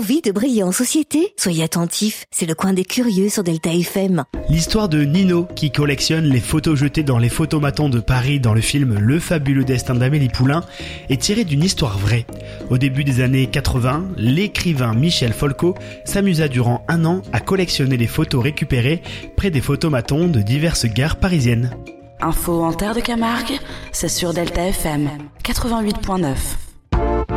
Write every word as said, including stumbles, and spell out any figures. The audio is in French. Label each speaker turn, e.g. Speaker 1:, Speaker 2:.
Speaker 1: Envie de briller en société ? Soyez attentifs, c'est le coin des curieux sur Delta F M.
Speaker 2: L'histoire de Nino, qui collectionne les photos jetées dans les photomatons de Paris dans le film Le fabuleux destin d'Amélie Poulain, est tirée d'une histoire vraie. Au début des années quatre-vingts, l'écrivain Michel Folco s'amusa durant un an à collectionner les photos récupérées près des photomatons de diverses gares parisiennes.
Speaker 3: Info en terre de Camargue, c'est sur Delta F M quatre-vingt-huit point neuf.